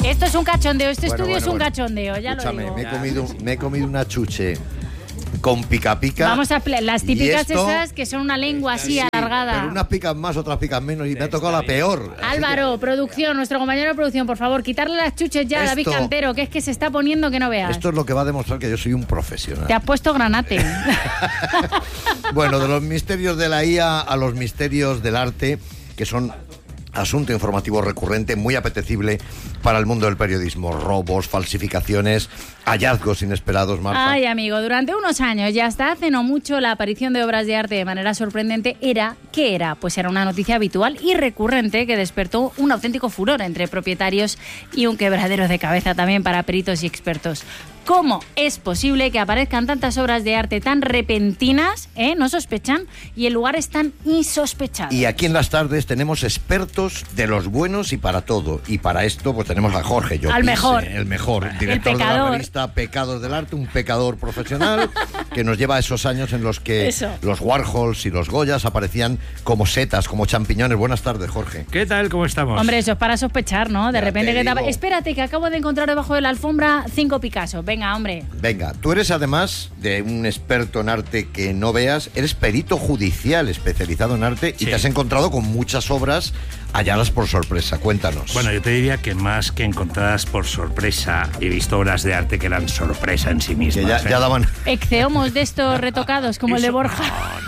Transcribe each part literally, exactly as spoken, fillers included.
Esto es un cachondeo, este Bueno, estudio bueno, es un bueno. cachondeo, ya Escúchame, lo digo. me he comido, me he comido una chuche con pica pica. Vamos a pl- las típicas esto, esas que son una lengua así sí, alargada. Pero unas pican más, otras pican menos y me ha tocado la peor. Así Álvaro, producción, nuestro compañero de producción, por favor, quitarle las chuches ya a David Esto- Cantero, que es que se está poniendo que no que veas. esto es lo que va a demostrar que yo soy un profesional. Te has puesto granate. Bueno, de los misterios de la I A a los misterios del arte, que son asunto informativo recurrente, muy apetecible para el mundo del periodismo. Robos, falsificaciones, hallazgos inesperados, Marta. Ay, amigo, durante unos años y hasta hace no mucho la aparición de obras de arte de manera sorprendente era, ¿qué era? Pues era una noticia habitual y recurrente que despertó un auténtico furor entre propietarios y un quebradero de cabeza también para peritos y expertos. ¿Cómo es posible que aparezcan tantas obras de arte tan repentinas, eh, no sospechan, y en lugares tan insospechados? Y aquí en las tardes tenemos expertos de los buenos y para todo. Y para esto pues tenemos a Jorge Llopis, Al mejor. eh, el mejor, director de pecador. la revista Pecados del Arte, un pecador profesional que nos lleva a esos años en los que Eso. los Warhols y los Goyas aparecían como setas, como champiñones. Buenas tardes, Jorge. ¿Qué tal? ¿Cómo estamos? Hombre, eso es para sospechar, ¿no? De Ya repente te que te... digo. Espérate, que acabo de encontrar debajo de la alfombra cinco Picasso. Venga, hombre. Venga, tú eres además de un experto en arte que no veas, eres perito judicial especializado en arte y Sí. te has encontrado con muchas obras halladas por sorpresa. Cuéntanos. Bueno, yo te diría que más que encontradas por sorpresa, he visto obras de arte que eran sorpresa en sí que mismas. ya, ¿eh? ya daban... Exceomos de estos retocados, como el de Eso- Borja.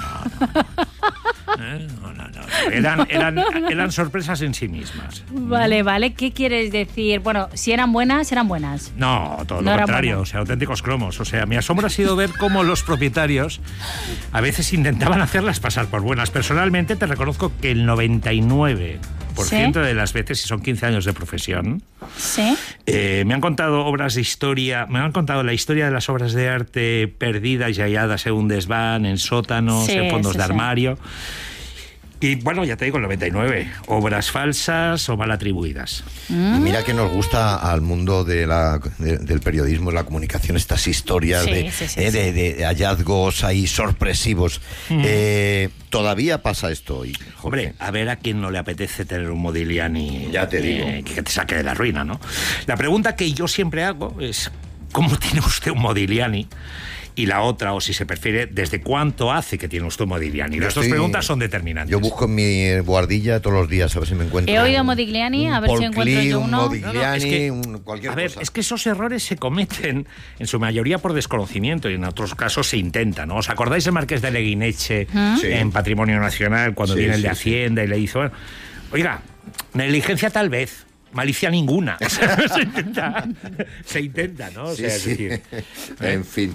¿Eh? No, no, no. Eran, eran, eran sorpresas en sí mismas. Vale, vale. ¿Qué quieres decir? Bueno, si eran buenas, eran buenas. No, todo No lo eran contrario, buenas. o sea, auténticos cromos. O sea, mi asombro ha sido ver cómo los propietarios a veces intentaban hacerlas pasar por buenas. Personalmente te reconozco que el noventa y nueve por ciento ¿Sí? de las veces, si son quince años de profesión, ¿Sí? Eh, me han contado obras de historia, me han contado la historia de las obras de arte perdidas y halladas en un desván, en sótanos, Sí, en fondos sí, de sí. armario. Y bueno, ya te digo, el noventa y nueve, obras falsas o mal atribuidas. Y mira que nos gusta al mundo de la, de- del periodismo, de la comunicación, estas historias Sí, de, sí, sí, eh, sí. de- de hallazgos ahí sorpresivos. Eh, ¿Todavía pasa esto hoy, Jorge? Hombre, a ver a quién no le apetece tener un Modigliani Ya te digo. eh, que te saque de la ruina, ¿no? La pregunta que yo siempre hago es, ¿cómo tiene usted un Modigliani? Y la otra, o si se prefiere, ¿desde cuánto hace que tiene usted un Modigliani? Yo Las dos estoy- preguntas son determinantes. Yo busco en mi guardilla todos los días a ver si me encuentro. He oído un- Modigliani, un a ver si Paul encuentro Klee, yo un uno. Modigliani, No, no, es que, un- cualquier a ver, cosa. es que esos errores se cometen en su mayoría por desconocimiento y en otros casos se intenta, ¿no? ¿Os acordáis del Marqués de Leguineche Sí. en Patrimonio Nacional cuando Sí, viene el sí, de sí. Hacienda y le hizo... bueno, oiga, negligencia tal vez, malicia ninguna. O sea, se intenta, se intenta, ¿no? O Sí, sea, es sí. decir, En fin,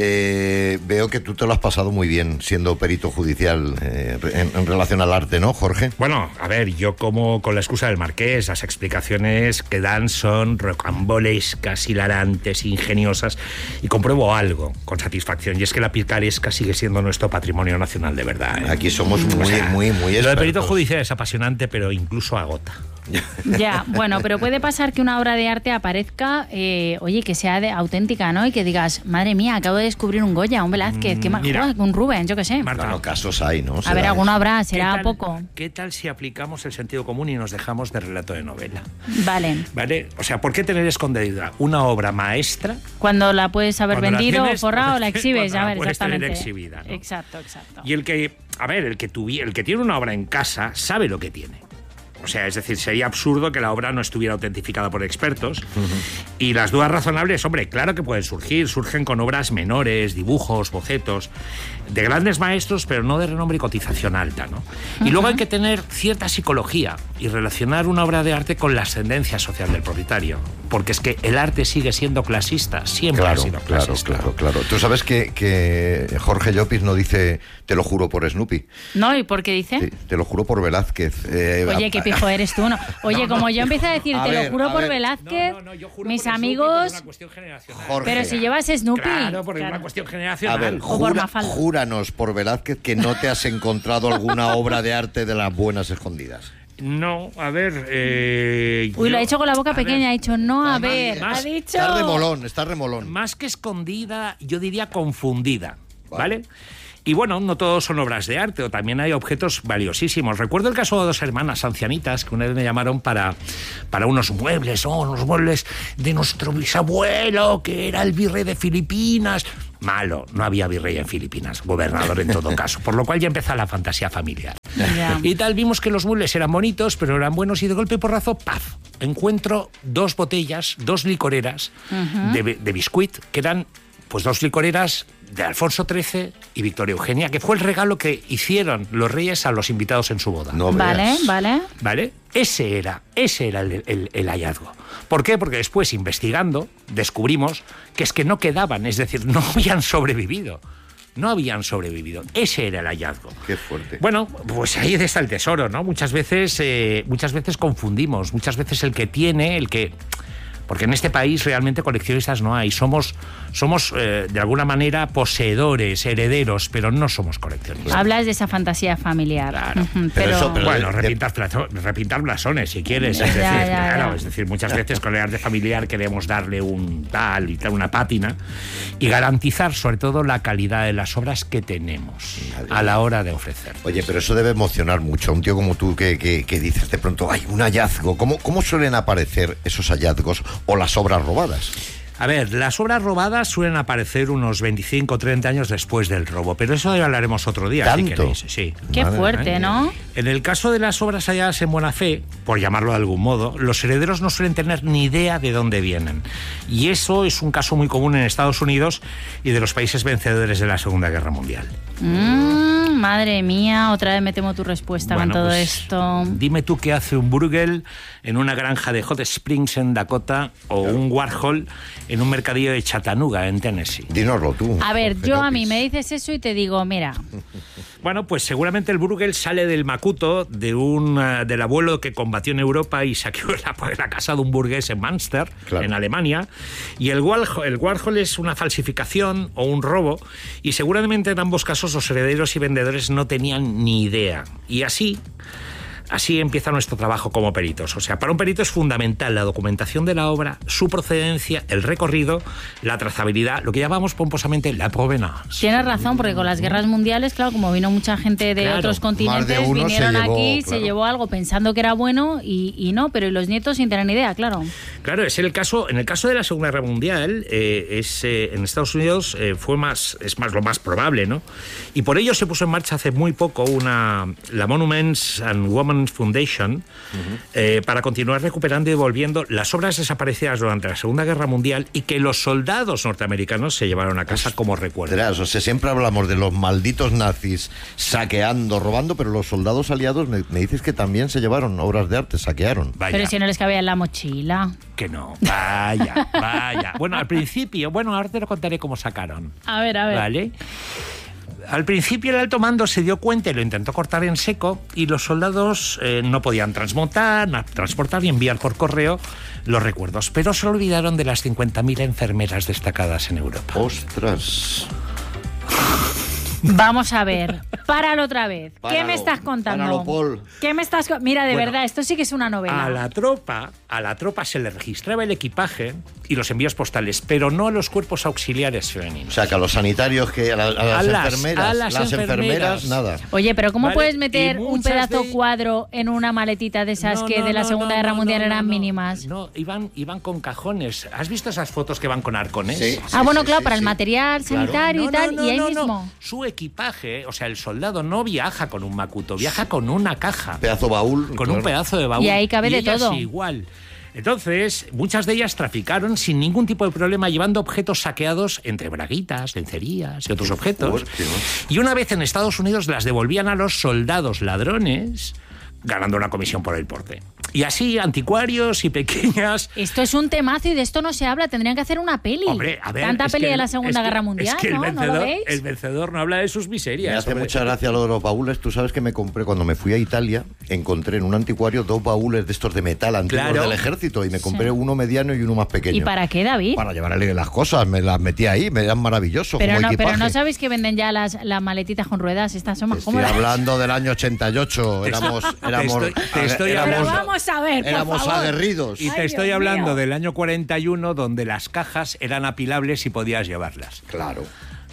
eh, veo que tú te lo has pasado muy bien siendo perito judicial eh, en, en relación al arte, ¿no, Jorge? bueno, a ver, yo como con la excusa del Marqués, las explicaciones que dan son rocambolescas, hilarantes, ingeniosas, y compruebo algo con satisfacción, y es que la picaresca sigue siendo nuestro patrimonio nacional de verdad. ¿eh? Aquí somos muy, O sea, muy, muy Lo de perito expertos. judicial es apasionante, pero incluso agota. Ya, bueno, pero puede pasar que una obra de arte aparezca, eh, oye, que sea de, auténtica, ¿no? Y que digas, madre mía, acabo de descubrir un Goya, un Velázquez, ¿qué más? mira. Un Rubén, yo qué sé. Marta, Claro, casos hay, ¿no? Se A ver, da alguno eso. habrá, ¿qué será tal- poco. ¿Qué tal si aplicamos el sentido común y nos dejamos de relato de novela? Vale. ¿Vale? O sea, ¿por qué tener escondida una obra maestra? Cuando la puedes haber Cuando la vendido, tienes, forrado, o la cuando exhibes, la a ver, puedes tener exactamente. exhibida, ¿no? Exacto, exacto. Y el que, a ver, el que, tuvi- el que tiene una obra en casa sabe lo que tiene. O sea, es decir, sería absurdo que la obra no estuviera autentificada por expertos. Y las dudas razonables, hombre, claro que pueden surgir. Surgen con obras menores, dibujos, bocetos, de grandes maestros, pero no de renombre y cotización alta, ¿no? Y luego hay que tener cierta psicología y relacionar una obra de arte con la ascendencia social del propietario. Porque es que el arte sigue siendo clasista, siempre Claro, ha sido claro, clasista. claro, claro. Tú sabes que, que Jorge Llopis no dice te lo juro por Snoopy, ¿No? ¿Y por qué dice? sí, te lo juro por Velázquez. Eh, Oye, a- qué pijo eres tú, ¿no? Oye, No, no. como yo empiezo a decir, A te ver, lo juro a por ver. Velázquez, No, no, no, yo juro mis por Snoopy, amigos... que es una cuestión generacional. Jorge. Pero si llevas Snoopy... Claro, porque es Claro. una cuestión A generacional. ver, O por jura- Mafalda. júranos por Velázquez que no te has encontrado alguna obra de arte de las buenas escondidas. No, a ver. Eh, Uy, yo- lo ha hecho con la boca a pequeña, ha ver, dicho, no, a Además, ver, más- ha dicho... Está remolón, está remolón. Más que escondida, yo diría confundida. Vale. ¿Vale? Y bueno, no todos son obras de arte, o también hay objetos valiosísimos. Recuerdo el caso de dos hermanas ancianitas que una vez me llamaron para, para unos muebles, ¿no? Unos muebles de nuestro bisabuelo, que era el virrey de Filipinas. Malo, no había virrey en Filipinas, gobernador en todo caso, por lo cual ya empezó la fantasía familiar. Ya. Y tal, vimos que los muebles eran bonitos, pero eran buenos, y de golpe y porrazo, ¡paf!, encuentro dos botellas, dos licoreras uh-huh. de, de biscuit, que eran pues dos licoreras de Alfonso trece y Victoria Eugenia, que fue el regalo que hicieron los reyes a los invitados en su boda. No vale, veas. vale. ¿Vale? Ese era, ese era el, el, el hallazgo. ¿Por qué? Porque después, investigando, descubrimos que es que no quedaban, es decir, no habían sobrevivido. No habían sobrevivido. Ese era el hallazgo. Qué fuerte. Bueno, pues ahí está el tesoro, ¿no? Muchas veces, eh, muchas veces confundimos, muchas veces el que tiene, el que... Porque en este país realmente coleccionistas no hay. Somos, somos eh, de alguna manera, poseedores, herederos, pero no somos coleccionistas. Hablas de esa fantasía familiar. Claro. Uh-huh, Pero pero... eso, pero- Bueno, de- repintar, plato- repintar blasones, si quieres. Ya, Es decir, ya, ya. claro, es decir, muchas veces con el arte familiar queremos darle un tal y tal, una pátina, y garantizar, sobre todo, la calidad de las obras que tenemos a la hora de ofrecer. Oye, pero eso debe emocionar mucho a un tío como tú que, que, que dices de pronto, hay un hallazgo. ¿Cómo, ¿Cómo suelen aparecer esos hallazgos o las obras robadas? A ver, las obras robadas suelen aparecer unos veinticinco o treinta años después del robo, pero eso ya hablaremos otro día, si ¿Tanto? queréis. Sí. Qué Madre fuerte, mía. ¿no? En el caso de las obras halladas en buena fe, por llamarlo de algún modo, los herederos no suelen tener ni idea de dónde vienen. Y eso es un caso muy común en Estados Unidos y de los países vencedores de la Segunda Guerra Mundial. Mm, madre mía, otra vez me temo tu respuesta Bueno, con todo pues, esto. Dime tú qué hace un Bruegel en una granja de Hot Springs en Dakota o un Warhol en un mercadillo de Chattanooga en Tennessee. Dínoslo tú. A ver, yo a mí Genopis. me dices eso y te digo, mira, Bueno, pues seguramente el Bruegel sale del Macuto, de un, uh, del abuelo que combatió en Europa y saqueó la, la casa de un burgués en Münster, Claro. en Alemania. Y el Warhol, el Warhol es una falsificación o un robo, y seguramente en ambos casos los herederos y vendedores no tenían ni idea. Y así... Así empieza nuestro trabajo como peritos. O sea, para un perito es fundamental la documentación de la obra, su procedencia, el recorrido, la trazabilidad, lo que llamamos pomposamente la provenance. tienes razón, porque con las guerras mundiales, claro, como vino mucha gente de Claro, otros continentes, más de uno vinieron se llevó, aquí, claro. se llevó algo pensando que era bueno y, y no, pero y los nietos sin tener ni idea, claro. Claro, es el caso. En el caso de la Segunda Guerra Mundial, eh, es eh, en Estados Unidos eh, fue más, es más lo más probable, ¿no? Y por ello se puso en marcha hace muy poco una la Monuments and Women Foundation uh-huh. eh, para continuar recuperando y devolviendo las obras desaparecidas durante la Segunda Guerra Mundial y que los soldados norteamericanos se llevaron a casa como recuerdo. O sea, siempre hablamos de los malditos nazis saqueando, robando, pero los soldados aliados me, me dices que también se llevaron obras de arte, saquearon. Vaya, Pero si no les cabía en la mochila. que no, vaya, vaya. Bueno, al principio, bueno, ahora te lo contaré cómo sacaron. A ver, a ver. ¿Vale? Al principio el alto mando se dio cuenta y lo intentó cortar en seco, y los soldados eh, no podían transmontar, na- transportar y enviar por correo los recuerdos, pero se olvidaron de las cincuenta mil enfermeras destacadas en Europa. Ostras. Vamos a ver, páralo otra vez. ¿Qué Páralo, me estás contando? páralo, Paul. ¿Qué me estás co- Mira, de Bueno, verdad, esto sí que es una novela. A la tropa, a la tropa se le registraba el equipaje y los envíos postales, pero no a los cuerpos auxiliares O femeninos. sea, que a los sanitarios, que a, la- a las, A las- enfermeras, a las las enfermeras, enfermeras. nada. Oye, pero ¿cómo Vale, puedes y meter un muchas pedazo de- cuadro en una maletita de esas No, que no, de la no, Segunda no, Guerra no, Mundial no, eran no. mínimas? No, iban, iban con cajones. ¿Has visto esas fotos que van con arcones? Sí. Ah, bueno, sí, claro, sí, para sí. el material Claro. sanitario No, y tal, no, no, y ahí no, no. mismo. Su equipaje, o sea, el soldado no viaja con un Macuto, viaja con una caja, Pedazo baúl. con claro. un pedazo de baúl. Y ahí cabe de ellas todo. igual. Entonces, muchas de ellas traficaron sin ningún tipo de problema, llevando objetos saqueados entre braguitas, lencerías y otros objetos. fuerte, ¿no? Y una vez en Estados Unidos las devolvían a los soldados ladrones, ganando una comisión por el porte. Y así, anticuarios y pequeñas... Esto es un temazo y de esto no se habla. Tendrían que hacer una peli. Hombre, a ver, Tanta es peli que de el- la Segunda es que- Guerra Mundial, es que el ¿no? ¿No vencedor, lo veis? el vencedor no habla de sus miserias. Me hace hombre. mucha gracia lo de los baúles. Tú sabes que me compré, cuando me fui a Italia, encontré en un anticuario dos baúles de estos de metal antiguos Claro. del ejército, y me compré Sí. uno mediano y uno más pequeño. ¿Y para qué, David? Para llevarle las cosas, me las metí ahí, me eran maravillosos Pero como no, equipaje. pero no sabéis que venden ya las, las maletitas con ruedas. Estas son más Estoy cómodas. hablando del año ochenta y ocho, éramos, éramos, estoy- te estoy éramos, Pero hablando- vamos a ver, por éramos favor. aguerridos. Y te Ay, estoy Dios hablando mío. del año cuarenta y uno, donde las cajas eran apilables y podías llevarlas. Claro.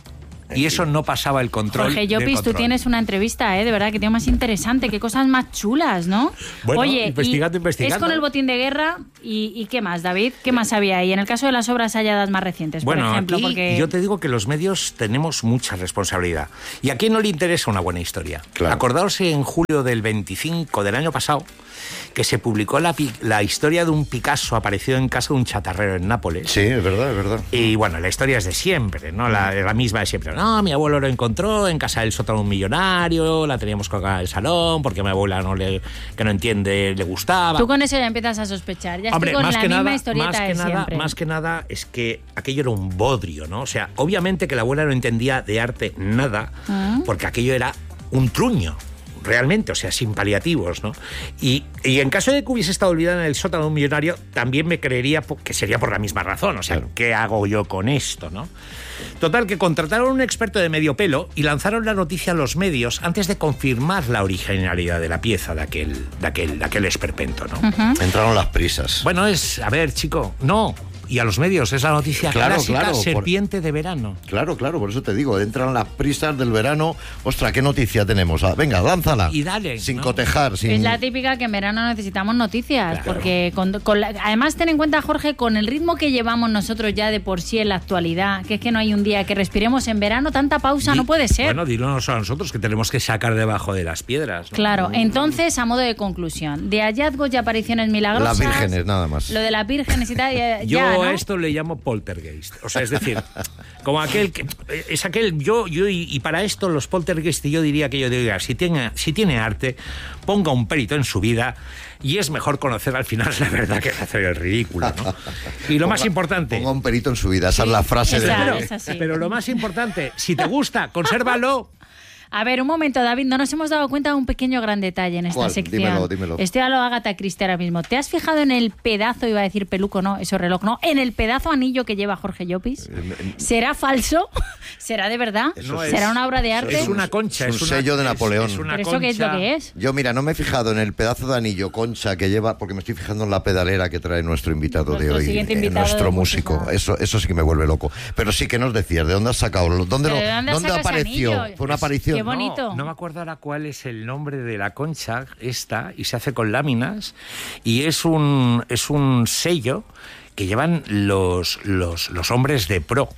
Y eso no pasaba el control. Jorge Llopis, tú tienes una entrevista, ¿eh? De verdad, que tiene más interesante, qué cosas más chulas, ¿no? Bueno, Oye, investigando, investigando. Es con el botín de guerra y, y ¿qué más, David? ¿Qué más había ahí? En el caso de las obras halladas más recientes, bueno, por ejemplo. Aquí porque... yo te digo que los medios tenemos mucha responsabilidad. ¿Y a quién no le interesa una buena historia? Claro. Acordaos en julio del veinticinco del año pasado que se publicó la, la historia de un Picasso aparecido en casa de un chatarrero en Nápoles. Sí, es verdad, es verdad. Y bueno, la historia es de siempre, ¿no? La, la misma de siempre. No, mi abuelo lo encontró en casa del sótano de un millonario, la teníamos colgada en el salón porque a mi abuela no le, que no entiende, le gustaba. Tú con eso ya empiezas a sospechar. Ya Hombre, estoy con más la que misma nada, historieta más que de nada, siempre. más que nada es que aquello era un bodrio, ¿no? O sea, obviamente que la abuela no entendía de arte nada, ¿Ah? porque aquello era un truño. Realmente, o sea, sin paliativos, ¿no? Y, y en caso de que hubiese estado olvidada en el sótano de un millonario, también me creería que sería por la misma razón. O sea, claro. ¿Qué hago yo con esto, no? Total, que contrataron a un experto de medio pelo y lanzaron la noticia a los medios antes de confirmar la originalidad de la pieza de aquel, de aquel, de aquel esperpento, ¿no? Uh-huh. Entraron las prisas. Bueno, es, a ver, chico, no... Y a los medios, es la noticia claro, clásica, claro, serpiente por... de verano. Claro, claro, por eso te digo, entran las prisas del verano. Ostras, ¿qué noticia tenemos? Ah, venga, lánzala. Y dale. Sin ¿no? cotejar. Sin... Es la típica que en verano necesitamos noticias. Claro. Porque con, con la... además ten en cuenta, Jorge, con el ritmo que llevamos nosotros ya de por sí en la actualidad, que es que no hay un día que respiremos en verano, tanta pausa Di... no puede ser. Bueno, dinos a nosotros que tenemos que sacar debajo de las piedras, ¿no? Claro, entonces, a modo de conclusión, de hallazgos y apariciones milagrosas... Las vírgenes, nada más. Lo de las vírgenes y tal, ya, Yo ya, ¿no? a esto le llamo poltergeist. O sea, es decir, como aquel que es aquel yo yo y, y para esto los poltergeist yo diría que yo diría, si tiene si tiene arte, ponga un perito en su vida y es mejor conocer al final la verdad que hacer el ridículo, ¿no? Y lo ponga, más importante, ponga un perito en su vida, esa sí, es la frase esa, de esa sí. Pero lo más importante, si te gusta, consérvalo. A ver, un momento, David, no nos hemos dado cuenta de un pequeño gran detalle en esta ¿Cuál? sección. Dímelo, dímelo. Estoy a lo Agatha Christie ahora mismo. ¿Te has fijado en el pedazo, iba a decir peluco, no, eso reloj, no, en el pedazo anillo que lleva Jorge Llopis? ¿Será falso? ¿Será de verdad? No ¿Será es, una obra de arte? Es una concha. Es un es una, sello de Napoleón. Es, es una ¿Pero eso concha. qué es lo que es? Yo, mira, no me he fijado en el pedazo de anillo concha que lleva, porque me estoy fijando en la pedalera que trae nuestro invitado nuestro de hoy, siguiente eh, invitado nuestro de músico. música. Eso, eso sí que me vuelve loco. Pero sí que nos decías, ¿de dónde has sacado? ¿Dónde, lo, ¿De dónde, ¿dónde apareció? Anillo? Fue una aparición. Qué bonito. No, no me acuerdo ahora cuál es el nombre de la concha esta, y se hace con láminas, y es un, es un sello que llevan los, los, los hombres de pro.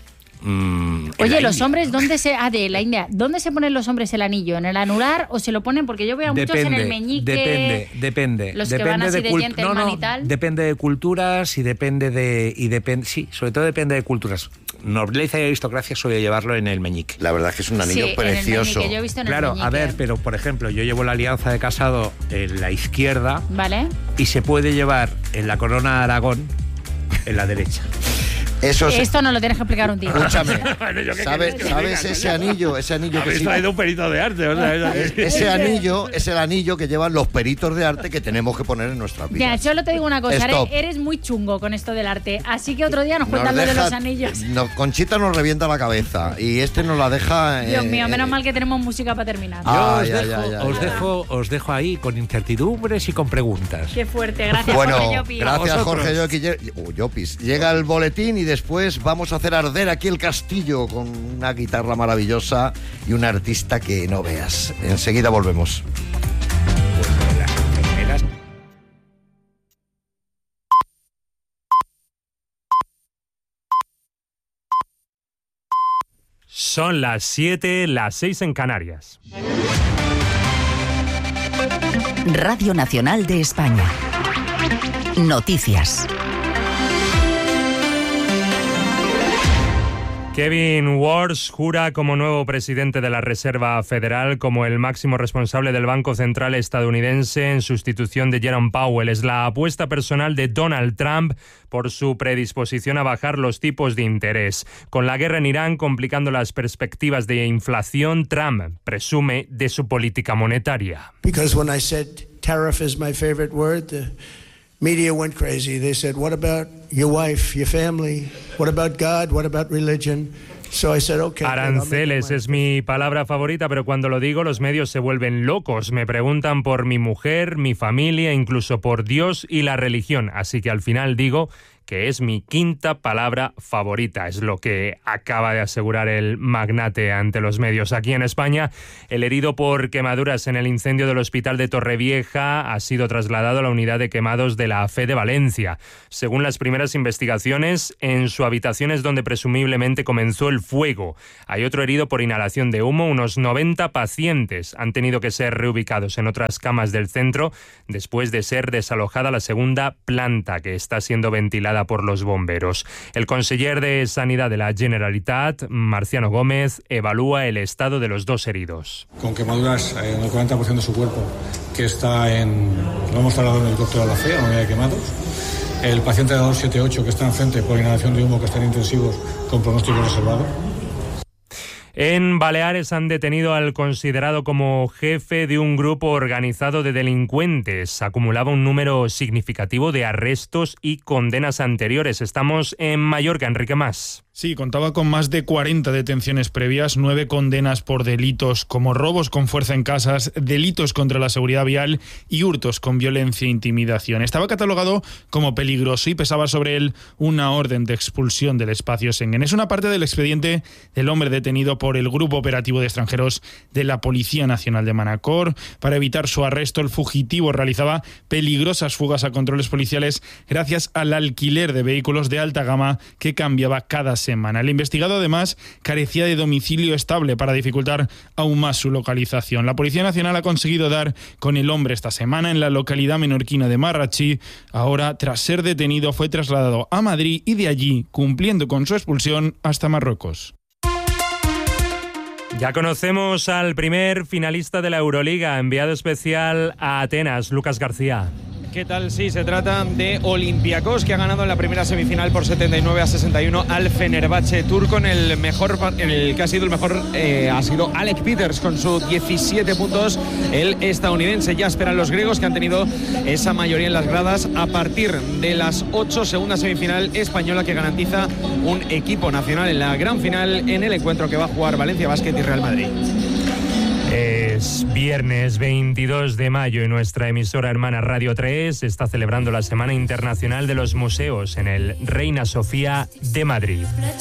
Mm, Oye, los India, hombres, ¿no? ¿dónde se ah, de la India, ¿dónde se ponen los hombres el anillo? ¿En el anular o se lo ponen? Porque yo veo a muchos en el meñique. Depende, depende. Los depende que van así de, de cult- gentleman no, no, y tal. Depende de culturas y depende de y depende, sí, sobre todo depende de culturas. Nobleza y aristocracia suele llevarlo en el meñique. La verdad es que es un anillo sí, precioso. En el meñique, yo he visto en el Claro, meñique. a ver, pero por ejemplo, yo llevo la alianza de casado en la izquierda, ¿vale? Y se puede llevar en la corona de Aragón en la derecha. Eso es... Esto no lo tienes que explicar un tío. Escúchame, Bueno, ¿yo qué ¿sabes, quieres que ¿sabes diga, ese coño? anillo? Ese anillo que Habéis sí- traído un perito de arte, o sea, es- ese anillo es el anillo que llevan los peritos de arte que tenemos que poner en nuestras Mira, vidas. solo te digo una cosa, Stop. eres, eres muy chungo con esto del arte, así que otro día nos Nos cuentas lo de deja- los anillos. no, Conchita nos revienta la cabeza y este nos la deja... Dios eh, mío, menos eh, mal que tenemos música para terminar. Ah, Yo os, ya, dejo, ya, ya, os, ya. dejo, os dejo ahí con incertidumbres y con preguntas. Qué fuerte, gracias, Bueno, Jorge Llopis. gracias A Jorge vosotros. Llopis. Uh, Llopis. Llega el boletín y después vamos a hacer arder aquí el castillo con una guitarra maravillosa y un artista que no veas. Enseguida volvemos. Pues las enfermeras. Son las siete, las seis en Canarias. Radio Nacional de España. Noticias. Kevin Warsh jura como nuevo presidente de la Reserva Federal, como el máximo responsable del Banco Central estadounidense en sustitución de Jerome Powell. Es la apuesta personal de Donald Trump por su predisposición a bajar los tipos de interés. Con la guerra en Irán complicando las perspectivas de inflación, Trump presume de su política monetaria. Because when I said tariff is my favorite word, the media went crazy. They said, what about your wife, your family? What about God? What about religion? So I said, okay. Aranceles es mi palabra favorita, pero cuando lo digo los medios se vuelven locos. Me preguntan por mi mujer, mi familia, incluso por Dios y la religión. Así que al final digo que es mi quinta palabra favorita, es lo que acaba de asegurar el magnate ante los medios. Aquí en España, el herido por quemaduras en el incendio del hospital de Torrevieja ha sido trasladado a la unidad de quemados de la A F E de Valencia. Según las primeras investigaciones, en su habitación es donde presumiblemente comenzó el fuego. Hay otro herido por inhalación de humo. Unos noventa pacientes han tenido que ser reubicados en otras camas del centro después de ser desalojada la segunda planta, que está siendo ventilada por los bomberos. El conseller de Sanidad de la Generalitat, Marciano Gómez, evalúa el estado de los dos heridos. Con quemaduras en el cuarenta por ciento de su cuerpo, que está en... Lo hemos trasladado en el helicóptero a la F E, a la unidad de quemados. El paciente de la doscientos setenta y ocho, que está enfrente por inhalación de humo, que está en intensivos con pronóstico reservado. En Baleares han detenido al considerado como jefe de un grupo organizado de delincuentes. Acumulaba un número significativo de arrestos y condenas anteriores. Estamos en Mallorca, Enrique Mas. Sí, contaba con más de cuarenta detenciones previas, nueve condenas por delitos como robos con fuerza en casas, delitos contra la seguridad vial y hurtos con violencia e intimidación. Estaba catalogado como peligroso y pesaba sobre él una orden de expulsión del espacio Schengen. Es una parte del expediente del hombre detenido por el Grupo Operativo de Extranjeros de la Policía Nacional de Manacor. Para evitar su arresto, el fugitivo realizaba peligrosas fugas a controles policiales gracias al alquiler de vehículos de alta gama que cambiaba cada semana. Semana. El investigado, además, carecía de domicilio estable para dificultar aún más su localización. La Policía Nacional ha conseguido dar con el hombre esta semana en la localidad menorquina de Marratxí. Ahora, tras ser detenido, fue trasladado a Madrid y de allí, cumpliendo con su expulsión, hasta Marruecos. Ya conocemos al primer finalista de la Euroliga, enviado especial a Atenas, Lucas García. ¿Qué tal? Sí, se trata de Olympiacos, que ha ganado en la primera semifinal por setenta y nueve a sesenta y uno al Fenerbahce turco. En el mejor, en el que ha sido el mejor eh, ha sido Alec Peters con sus diecisiete puntos. El estadounidense. Ya esperan los griegos, que han tenido esa mayoría en las gradas. A partir de las ocho, segunda semifinal española, que garantiza un equipo nacional en la gran final en el encuentro que va a jugar Valencia Basket y Real Madrid. Es viernes veintidós de mayo y nuestra emisora hermana Radio tres está celebrando la Semana Internacional de los Museos en el Reina Sofía de Madrid.